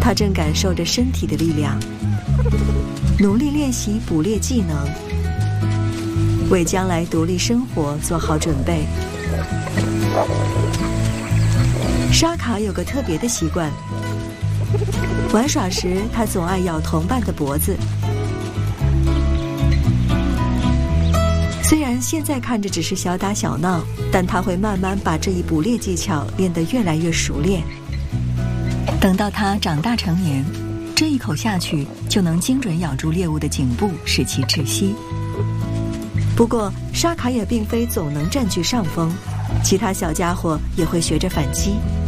他正感受着身体的力量，努力练习捕猎技能，为将来独立生活做好准备。沙卡有个特别的习惯，玩耍时他总爱咬同伴的脖子。虽然现在看着只是小打小闹，但他会慢慢把这一捕猎技巧练得越来越熟练。等到他长大成年，这一口下去就能精准咬住猎物的颈部，使其窒息。不过沙卡也并非总能占据上风，其他小家伙也会学着反击。